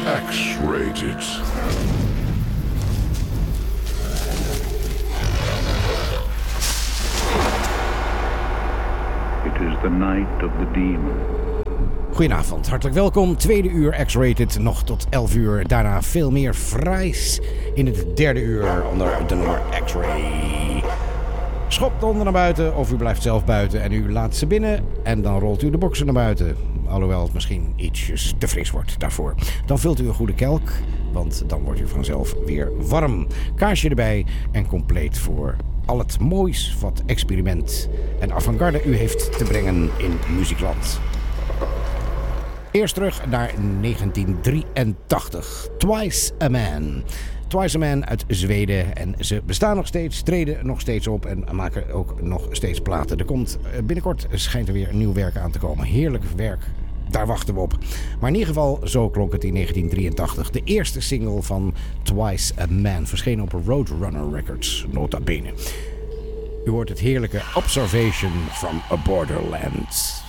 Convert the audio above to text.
X-rated. It is the night of the demon. Goedenavond, hartelijk welkom. Tweede uur X-rated, nog tot 11 uur. Daarna veel meer fraais in het derde uur onder de noemer X-ray. Schopt de honden naar buiten of u blijft zelf buiten en u laat ze binnen. En dan rolt u de boksen naar buiten. Alhoewel het misschien ietsjes te fris wordt daarvoor. Dan vult u een goede kelk, want dan wordt u vanzelf weer warm. Kaarsje erbij en compleet voor al het moois wat experiment en avant-garde u heeft te brengen in muziekland. Eerst terug naar 1983. Twice a Man. Twice a Man uit Zweden. En ze bestaan nog steeds, treden nog steeds op en maken ook nog steeds platen. Er komt binnenkort, schijnt er weer nieuw werk aan te komen. Heerlijk werk, daar wachten we op. Maar in ieder geval, zo klonk het in 1983. De eerste single van Twice a Man verscheen op Roadrunner Records, nota bene. U hoort het heerlijke Observation from a Borderland.